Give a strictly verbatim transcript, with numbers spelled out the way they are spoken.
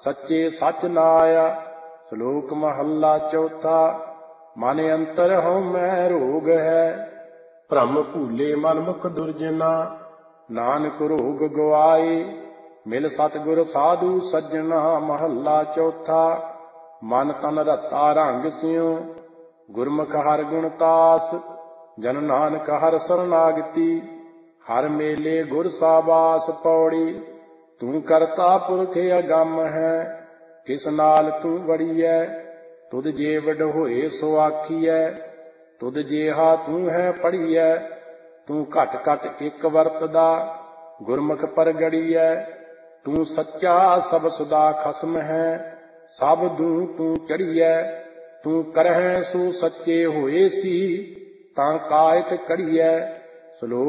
ਸੱਚੇ ਸੱਚ ਲਾਇਆ। ਸ਼ਲੋਕ ਮਹੱਲਾ ਚੌਥਾ। ਮਨ ਅੰਤਰ ਹਉਮੈ ਰੋਗ ਹੈ, ਭ੍ਰਮ ਭੂਲੇ ਮਨ ਮੁਖ ਦੁਰਜਨਾ। ਨਾਨਕ ਰੋਗ ਗਵਾਏ, ਮਿਲ ਸਤਿਗੁਰ ਸਾਧੂ ਸੱਜਣਾ। ਮਹੱਲਾ ਚੌਥਾ। ਮਨ ਤਨ ਰਤਾ ਰੰਗ ਸਿਉ, ਗੁਰਮੁਖ ਹਰਿ ਗੁਣ ਤਾਸ। ਜਨ ਨਾਨਕ ਹਰਿ ਸਰਨਾਗਤੀ, ਹਰ ਮੇਲੇ ਗੁਰ ਸਾਬਾਸ। ਪੌੜੀ। ਤੂੰ ਕਰਤਾ ਪੁਰਖ ਅਗੰਮ ਹੈ, ਕਿਸ ਨਾਲ ਤੂੰ ਵੜੀਐ। ਤੁਧ ਜੇ ਵਡ ਹੋਏ ਸੋ ਆਖੀਐ, ਤੁਧ ਜੇਹਾ ਤੂੰ ਹੈ ਪੜੀਐ। ਤੂੰ ਘਟ ਘਟ ਇੱਕ ਵਰਤਦਾ, ਗੁਰਮੁਖ ਪਰਗੜੀਐ। ਤੂੰ ਸੱਚਾ ਸਭ ਸਦਾ ਖਸਮ ਹੈ, ਸਭ ਦੂੰ ਤੂੰ ਚੜੀਐ। ਤੂੰ ਕਰਹਿ ਸੋ ਸੱਚੇ ਹੋਏ ਸੀ, ਤਾਂ ਕਾਇਤ ਕੜੀਐ। ਸ਼ਲੋਕ